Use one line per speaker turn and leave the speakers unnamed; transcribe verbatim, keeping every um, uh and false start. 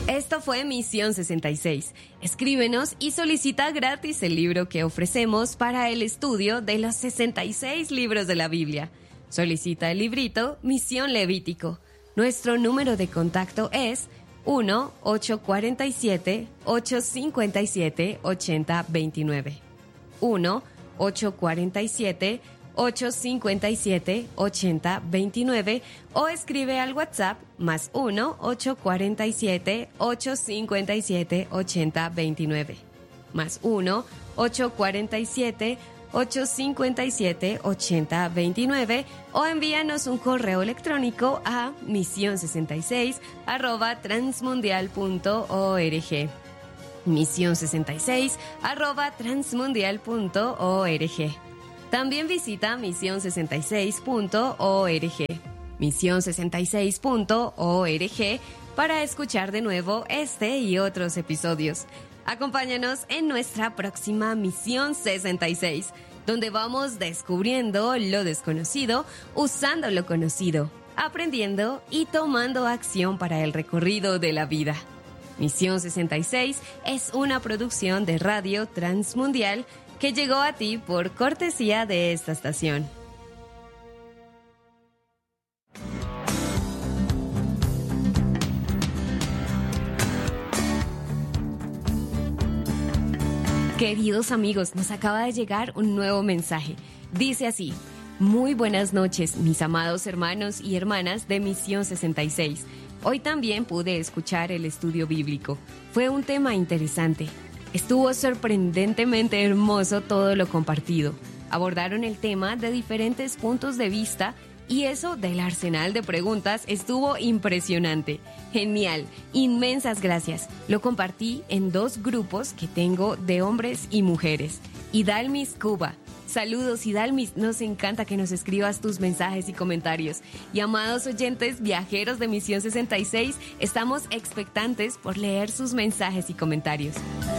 Esto fue Misión sesenta y seis. Escríbenos y solicita gratis el libro que ofrecemos para el estudio de los sesenta y seis libros de la Biblia. Solicita el librito Misión Levítico. Nuestro número de contacto es uno ocho cuatro siete, ocho cinco siete, ocho cero dos nueve. uno ocho cuatro siete, ocho cinco siete, ocho cero dos nueve o escribe al WhatsApp más uno ocho cuatro siete, ocho cinco siete, ocho cero dos nueve. Más uno ocho cuatro siete, ocho cinco siete, ocho cero dos nueve o envíanos un correo electrónico a misión sesenta y seis arroba transmundial punto org. misión sesenta y seis arroba transmundial punto org. También visita misión sesenta y seis punto org. misión sesenta y seis punto org para escuchar de nuevo este y otros episodios. Acompáñanos en nuestra próxima Misión sesenta y seis, donde vamos descubriendo lo desconocido, usando lo conocido, aprendiendo y tomando acción para el recorrido de la vida. Misión sesenta y seis es una producción de Radio Transmundial que llegó a ti por cortesía de esta estación. Queridos amigos, nos acaba de llegar un nuevo mensaje. Dice así: muy buenas noches, mis amados hermanos y hermanas de Misión sesenta y seis. Hoy también pude escuchar el estudio bíblico. Fue un tema interesante. Estuvo sorprendentemente hermoso todo lo compartido. Abordaron el tema de diferentes puntos de vista y eso del arsenal de preguntas estuvo impresionante. Genial, inmensas gracias. Lo compartí en dos grupos que tengo de hombres y mujeres. Idalmis Cuba. Saludos, Idalmis, nos encanta que nos escribas tus mensajes y comentarios. Y amados oyentes viajeros de Misión sesenta y seis, estamos expectantes por leer sus mensajes y comentarios.